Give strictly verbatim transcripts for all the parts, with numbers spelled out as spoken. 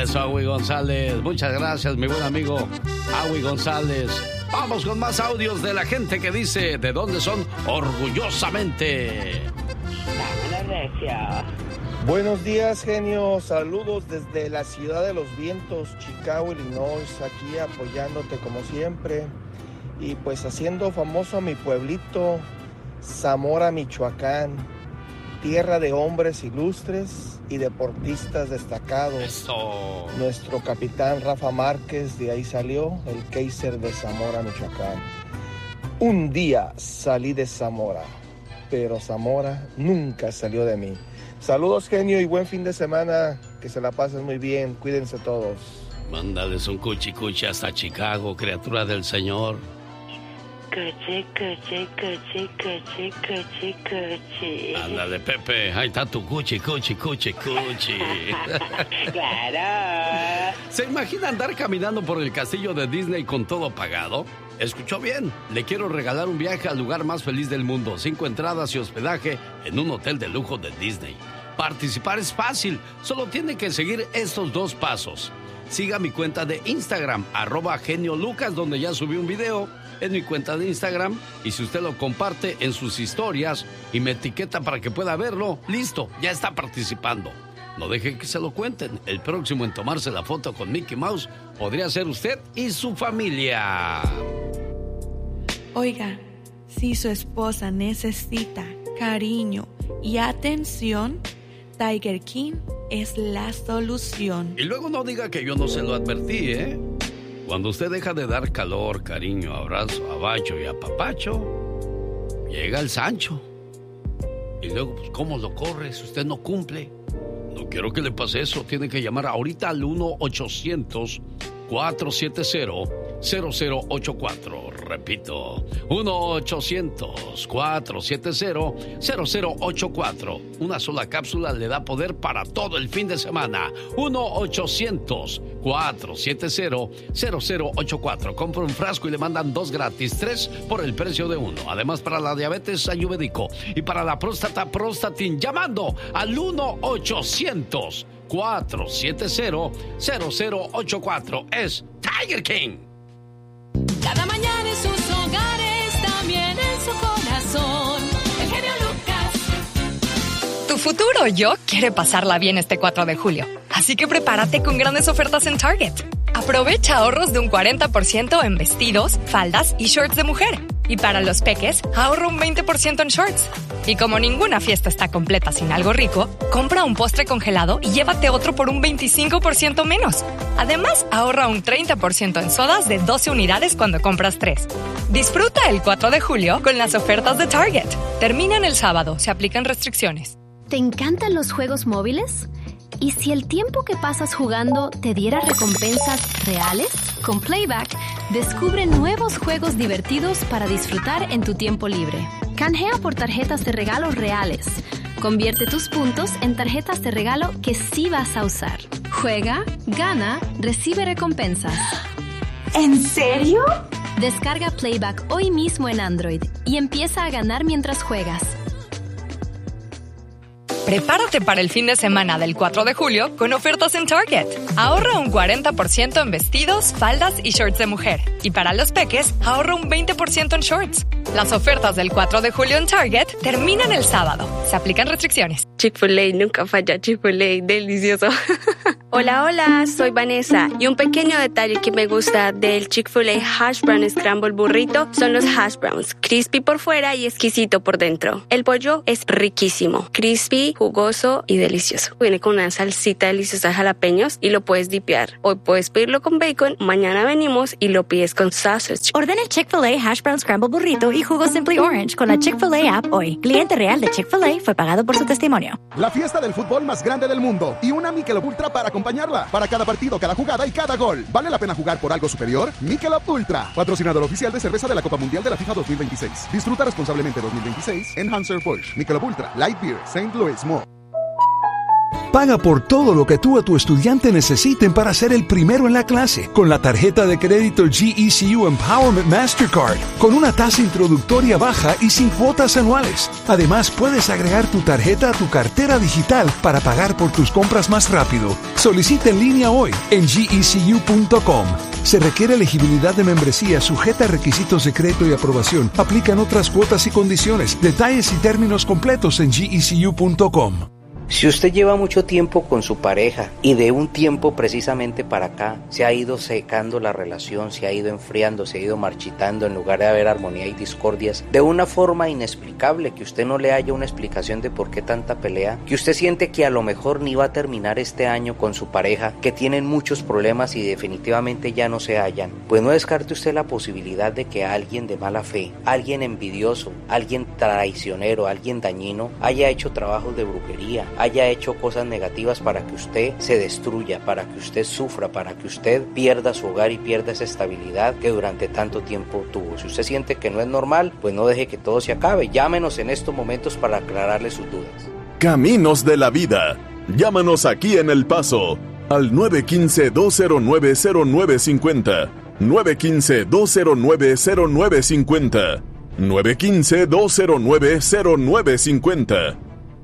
Eso, Awi González. Muchas gracias, mi buen amigo Awi González. Vamos con más audios de la gente que dice de dónde son orgullosamente. Dame la regia. Buenos días, genio. Saludos desde la ciudad de los vientos, Chicago, Illinois, aquí apoyándote como siempre. Y pues haciendo famoso a mi pueblito, Zamora, Michoacán, tierra de hombres ilustres y deportistas destacados. Eso. Nuestro capitán Rafa Márquez, de ahí salió, el Kaiser de Zamora, Michoacán. Un día salí de Zamora, pero Zamora nunca salió de mí. Saludos, genio, y buen fin de semana. Que se la pasen muy bien. Cuídense todos. Mándales un cuchi cuchi hasta Chicago, criatura del Señor. Cuchi, cuchi, cuchi, cuchi, cuchi, cuchi. Ándale, Pepe. Ahí está tu cuchi, cuchi, cuchi, cuchi. Claro. ¿Se imagina andar caminando por el castillo de Disney con todo pagado? Escuchó bien. Le quiero regalar un viaje al lugar más feliz del mundo. Cinco entradas y hospedaje en un hotel de lujo de Disney. Participar es fácil. Solo tiene que seguir estos dos pasos. Siga mi cuenta de Instagram, arroba Genio Lucas, donde ya subí un video en mi cuenta de Instagram. Y si usted lo comparte en sus historias y me etiqueta para que pueda verlo, listo, ya está participando. No deje que se lo cuenten. El próximo en tomarse la foto con Mickey Mouse podría ser usted y su familia. Oiga, si su esposa necesita cariño y atención, Tiger King es la solución. Y luego no diga que yo no se lo advertí, ¿eh? Cuando usted deja de dar calor, cariño, abrazo, abacho y apapacho, llega el Sancho. Y luego, pues, ¿cómo lo corre si usted no cumple? No quiero que le pase eso. Tiene que llamar ahorita al uno ochocientos, cuatro siete cero, cero cero ocho cuatro. Repito, uno ochocientos, cuatro siete cero, cero cero ocho cuatro. Una sola cápsula le da poder para todo el fin de semana. uno ochocientos, cuatro siete cero, cero cero ocho cuatro. Compra un frasco y le mandan dos gratis, tres por el precio de uno. Además, para la diabetes, ayurvédico. Y para la próstata, Prostatin. Llamando al uno ochocientos, cuatro siete cero, cero cero ocho cuatro. Es Tiger King. Cada mañana en sus hogares, también en su corazón. El genio Lucas. Tu futuro yo quiere pasarla bien este cuatro de julio. Así que prepárate con grandes ofertas en Target. Aprovecha ahorros de un cuarenta por ciento en vestidos, faldas y shorts de mujer. Y para los peques, ahorra un veinte por ciento en shorts. Y como ninguna fiesta está completa sin algo rico, compra un postre congelado y llévate otro por un veinticinco por ciento menos. Además, ahorra un treinta por ciento en sodas de doce unidades cuando compras tres. Disfruta el cuatro de julio con las ofertas de Target. Terminan el sábado, se aplican restricciones. ¿Te encantan los juegos móviles? ¿Y si el tiempo que pasas jugando te diera recompensas reales? Con Playback, descubre nuevos juegos divertidos para disfrutar en tu tiempo libre. Canjea por tarjetas de regalo reales. Convierte tus puntos en tarjetas de regalo que sí vas a usar. Juega, gana, recibe recompensas. ¿En serio? Descarga Playback hoy mismo en Android y empieza a ganar mientras juegas. Prepárate para el fin de semana del cuatro de julio con ofertas en Target. Ahorra un cuarenta por ciento en vestidos, faldas y shorts de mujer. Y para los peques, ahorra un veinte por ciento en shorts. Las ofertas del cuatro de julio en Target terminan el sábado. Se aplican restricciones. Chick-fil-A, nunca falla. Chick-fil-A, delicioso. Hola, hola, soy Vanessa. Y un pequeño detalle que me gusta del Chick-fil-A Hash Brown Scramble Burrito son los hash browns. Crispy por fuera y exquisito por dentro. El pollo es riquísimo. Crispy, jugoso y delicioso. Viene con una salsita deliciosa de jalapeños y lo puedes dipear. Hoy puedes pedirlo con bacon, mañana venimos y lo pides con sausage. Ordena el Chick-fil-A Hash Brown Scramble Burrito y jugo Simply Orange con la Chick-fil-A app hoy. Cliente real de Chick-fil-A fue pagado por su testimonio. La fiesta del fútbol más grande del mundo y una Michelob Ultra para acompañarla. Para cada partido, cada jugada y cada gol. ¿Vale la pena jugar por algo superior? Michelob Ultra, patrocinador oficial de cerveza de la Copa Mundial de la FIFA dos mil veintiséis. Disfruta responsablemente dos mil veintiséis en Anheuser-Busch. Michelob Ultra, Light Beer, Saint Louis Mall. Paga por todo lo que tú o tu estudiante necesiten para ser el primero en la clase con la tarjeta de crédito G E C U Empowerment Mastercard, con una tasa introductoria baja y sin cuotas anuales. Además, puedes agregar tu tarjeta a tu cartera digital para pagar por tus compras más rápido. Solicita en línea hoy en G E C U punto com. Se requiere elegibilidad de membresía sujeta a requisitos de crédito y aprobación. Aplican otras cuotas y condiciones. Detalles y términos completos en G E C U punto com. Si usted lleva mucho tiempo con su pareja y de un tiempo precisamente para acá se ha ido secando la relación, se ha ido enfriando, se ha ido marchitando en lugar de haber armonía y discordias de una forma inexplicable, que usted no le haya una explicación de por qué tanta pelea, que usted siente que a lo mejor ni va a terminar este año con su pareja, que tienen muchos problemas y definitivamente ya no se hallan, pues no descarte usted la posibilidad de que alguien de mala fe, alguien envidioso, alguien traicionero, alguien dañino haya hecho trabajos de brujería, haya hecho cosas negativas para que usted se destruya, para que usted sufra, para que usted pierda su hogar y pierda esa estabilidad que durante tanto tiempo tuvo. Si usted siente que no es normal, pues no deje que todo se acabe. Llámenos en estos momentos para aclararle sus dudas. Caminos de la Vida. Llámanos aquí en El Paso al nueve uno cinco, dos cero nueve, cero nueve cinco cero, nueve uno cinco, dos cero nueve, cero nueve cinco cero, nueve uno cinco, dos cero nueve, cero nueve cinco cero.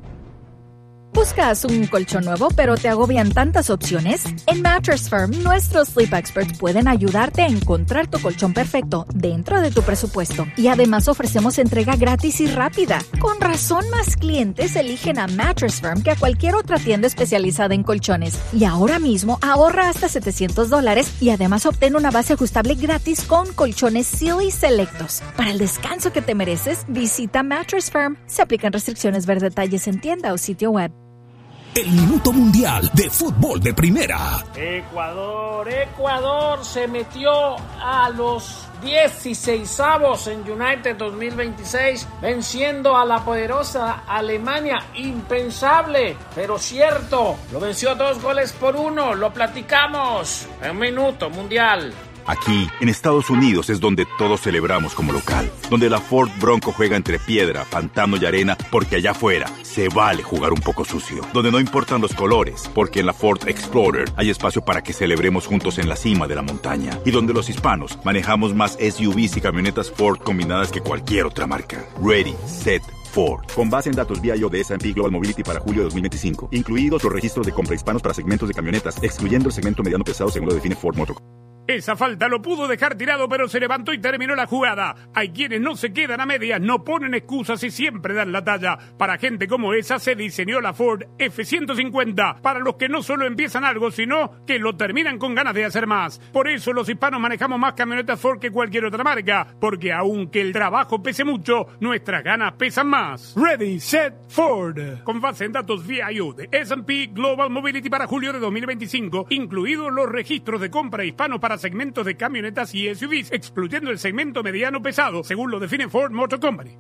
¿Buscas un colchón nuevo pero te agobian tantas opciones? En Mattress Firm, nuestros Sleep Experts pueden ayudarte a encontrar tu colchón perfecto dentro de tu presupuesto. Y además ofrecemos entrega gratis y rápida. Con razón, más clientes eligen a Mattress Firm que a cualquier otra tienda especializada en colchones. Y ahora mismo ahorra hasta setecientos dólares y además obtén una base ajustable gratis con colchones Sealy selectos. Para el descanso que te mereces, visita Mattress Firm. Se aplican restricciones. Ver detalles en tienda o sitio web. El Minuto Mundial de Fútbol de Primera. Ecuador, Ecuador se metió a los dieciseisavos en United dos mil veintiséis, venciendo a la poderosa Alemania. Impensable, pero cierto. Lo venció dos goles por uno. Lo platicamos en Minuto Mundial. Aquí, en Estados Unidos, es donde todos celebramos como local, donde la Ford Bronco juega entre piedra, pantano y arena, porque allá afuera se vale jugar un poco sucio, donde no importan los colores, porque en la Ford Explorer hay espacio para que celebremos juntos en la cima de la montaña, y donde los hispanos manejamos más S U Vs y camionetas Ford combinadas que cualquier otra marca. Ready, set, Ford. Con base en datos V I O de S and P Global Mobility para julio de dos mil veinticinco, incluidos los registros de compra hispanos para segmentos de camionetas, excluyendo el segmento mediano pesado según lo define Ford Motor. Esa falta lo pudo dejar tirado, pero se levantó y terminó la jugada. Hay quienes no se quedan a medias, no ponen excusas y siempre dan la talla. Para gente como esa se diseñó la Ford F ciento cincuenta, para los que no solo empiezan algo, sino que lo terminan con ganas de hacer más. Por eso los hispanos manejamos más camionetas Ford que cualquier otra marca, porque aunque el trabajo pese mucho, nuestras ganas pesan más. Ready, set, Ford. Con base en datos V I O de S and P Global Mobility para julio de dos mil veinticinco, incluidos los registros de compra hispanos para segmentos de camionetas y S U Vs, excluyendo el segmento mediano pesado, según lo define Ford Motor Company.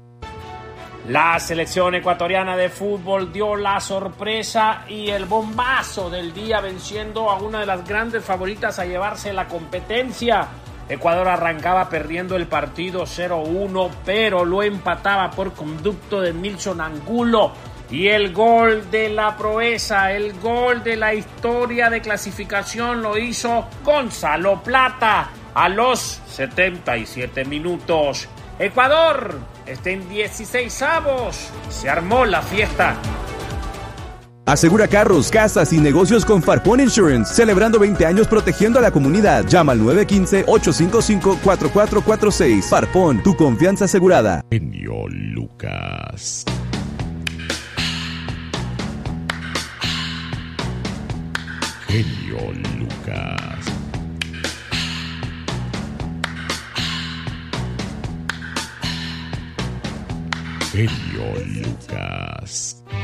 La selección ecuatoriana de fútbol dio la sorpresa y el bombazo del día, venciendo a una de las grandes favoritas a llevarse la competencia. Ecuador arrancaba perdiendo el partido cero uno, pero lo empataba por conducto de Milson Angulo. Y el gol de la proeza, el gol de la historia de clasificación lo hizo Gonzalo Plata a los setenta y siete minutos. Ecuador está en dieciseisavos. Se armó la fiesta. Asegura carros, casas y negocios con Farpón Insurance, celebrando veinte años protegiendo a la comunidad. Llama al nueve uno cinco, ocho cinco cinco, cuatro cuatro cuatro seis. Farpón, tu confianza asegurada. Genio Lucas. Genio Lucas. Genio Lucas.